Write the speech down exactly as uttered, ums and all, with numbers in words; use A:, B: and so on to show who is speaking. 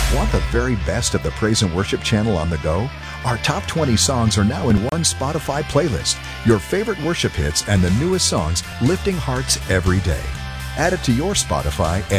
A: Want the very best of the Praise and Worship channel on the go? Our top twenty songs are now in one Spotify playlist. Your favorite worship hits and the newest songs lifting hearts every day. Add it to your Spotify